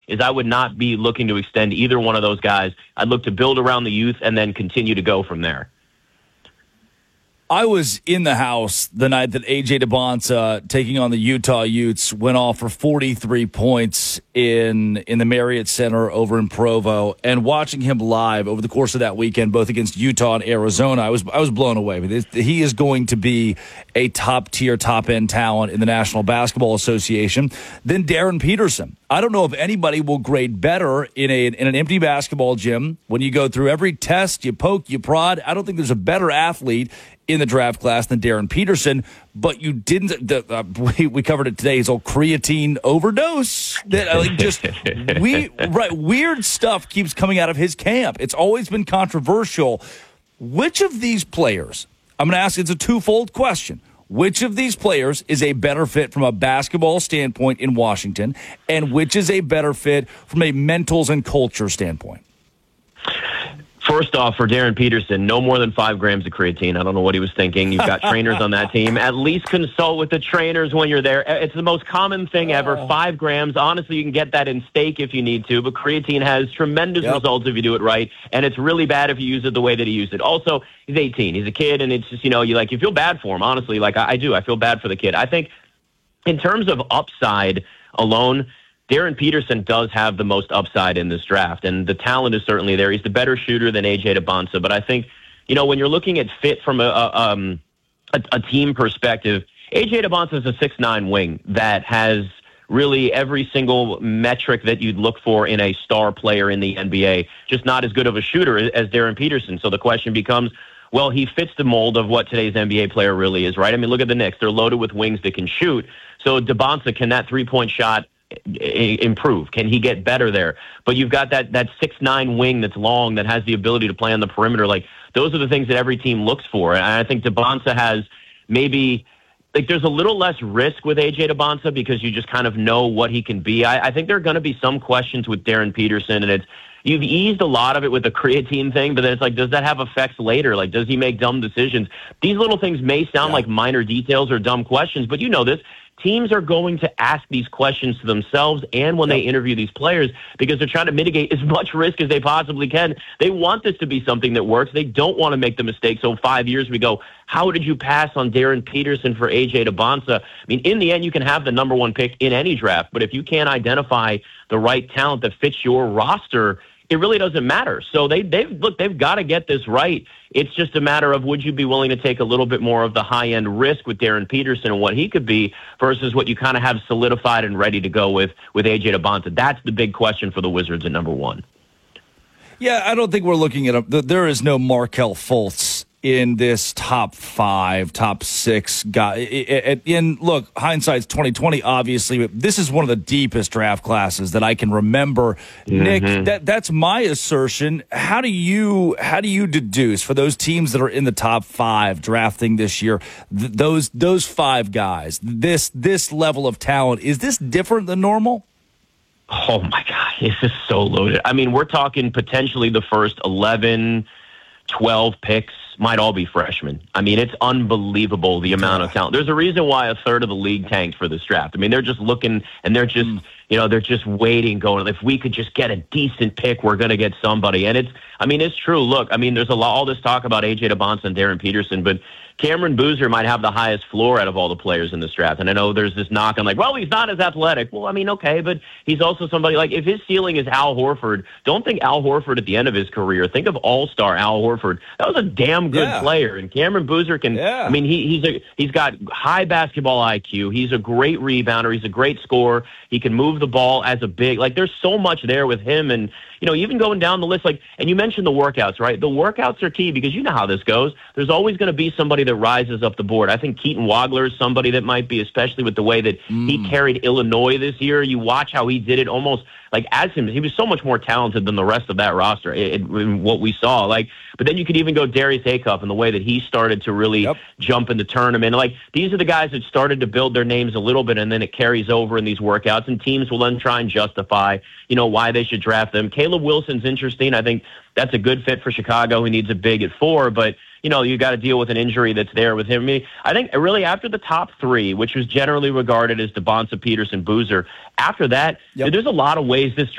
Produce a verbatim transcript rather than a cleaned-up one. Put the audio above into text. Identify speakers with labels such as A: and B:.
A: is I would not be looking to extend either one of those guys. I'd look to build around the youth and then continue to go from there.
B: I was in the house the night that A J DeBonsa, taking on the Utah Utes, went off for forty-three points in in the Marriott Center over in Provo, and watching him live over the course of that weekend, both against Utah and Arizona, I was I was blown away. He is going to be a top tier, top end talent in the National Basketball Association. Then Darren Peterson. I don't know if anybody will grade better in a in an empty basketball gym when you go through every test, you poke, you prod. I don't think there's a better athlete in the draft class than Darren Peterson, but you didn't. The, uh, we, we covered it today. His old creatine overdose. That uh, like just we right weird stuff keeps coming out of his camp. It's always been controversial. Which of these players? I'm going to ask. It's a twofold question. Which of these players is a better fit from a basketball standpoint in Washington, and which is a better fit from a mentals and culture standpoint?
A: First off, for Darren Peterson, no more than five grams of creatine. I don't know what he was thinking. You've got trainers on that team. At least consult with the trainers when you're there. It's the most common thing ever. Five grams. Honestly, you can get that in steak if you need to, but creatine has tremendous yep. results if you do it right, and it's really bad if you use it the way that he used it. Also, he's eighteen. He's a kid, and it's just, you know, you like you feel bad for him, honestly. Like I, I do. I feel bad for the kid. I think in terms of upside alone, Darren Peterson does have the most upside in this draft, and the talent is certainly there. He's the better shooter than A J DeBonsa, but I think, you know, when you're looking at fit from a, a, um, a, a team perspective, A J DeBonsa is a six nine wing that has really every single metric that you'd look for in a star player in the N B A, just not as good of a shooter as Darren Peterson. So the question becomes, well, he fits the mold of what today's N B A player really is, right? I mean, look at the Knicks. They're loaded with wings that can shoot. So DeBonsa, can that three-point shot improve? Can he get better there? But you've got that that six nine wing that's long, that has the ability to play on the perimeter. Like, those are the things that every team looks for. And I think DeBonsa has maybe, like, there's a little less risk with A J DeBonsa because you just kind of know what he can be. I, I think there are going to be some questions with Darren Peterson, and it's, you've eased a lot of it with the creatine thing, but then it's like, does that have effects later? Like, does he make dumb decisions? These little things may sound yeah. like minor details or dumb questions, but you know this. Teams are going to ask these questions to themselves and when yep. they interview these players, because they're trying to mitigate as much risk as they possibly can. They want this to be something that works. They don't want to make the mistake. So five years we go, how did you pass on Darren Peterson for A J DeBonsa? I mean, in the end, you can have the number one pick in any draft, but if you can't identify the right talent that fits your roster, it really doesn't matter. So they, they've look, they've got to get this right. It's just a matter of, would you be willing to take a little bit more of the high-end risk with Darren Peterson and what he could be versus what you kind of have solidified and ready to go with with A J DeBonsa? That's the big question for the Wizards at number one.
B: Yeah, I don't think we're looking at a, there is no Markelle Fultz in this top five, top six guy. And look, hindsight's twenty twenty, obviously, but this is one of the deepest draft classes that I can remember. Mm-hmm. Nick, that that's my assertion. How do you how do you deduce for those teams that are in the top five drafting this year, th- those those five guys, this this level of talent, is this different than normal?
A: Oh my God, this is so loaded. I mean, we're talking potentially the first eleven, twelve picks might all be freshmen. I mean, it's unbelievable the amount of talent. There's a reason why a third of the league tanked for this draft. I mean, they're just looking and they're just, mm. you know, they're just waiting, going, if we could just get a decent pick, we're going to get somebody. And it's, I mean, it's true. Look, I mean, there's a lot, all this talk about A J DeBonsa and Darren Peterson, but Cameron Boozer might have the highest floor out of all the players in this draft. And I know there's this knock on, like, well, he's not as athletic. Well, I mean, okay, but he's also somebody, like, if his ceiling is Al Horford, don't think Al Horford at the end of his career. Think of all-star Al Horford. That was a damn good yeah. player. And Cameron Boozer can, yeah. I mean, he, he's a, he's got high basketball I Q. He's a great rebounder. He's a great scorer. He can move the ball as a big, like, there's so much there with him. And, you know, even going down the list, like, and you mentioned the workouts, right? The workouts are key because you know how this goes. There's always going to be somebody that rises up the board. I think Keaton Wagler is somebody that might be, especially with the way that mm. he carried Illinois this year. You watch how he did it almost like as him. He was so much more talented than the rest of that roster in what we saw. Like, but then you could even go Darius Acuff and the way that he started to really yep. jump in the tournament. Like, these are the guys that started to build their names a little bit, and then it carries over in these workouts, and teams will then try and justify, you know, why they should draft them. Caleb Wilson's interesting. I think that's a good fit for Chicago. He needs a big at four, but you know, you got to deal with an injury that's there with him. I mean, I think really after the top three, which was generally regarded as DeBonsa, Peterson, Boozer, after that, yep. there's a lot of ways this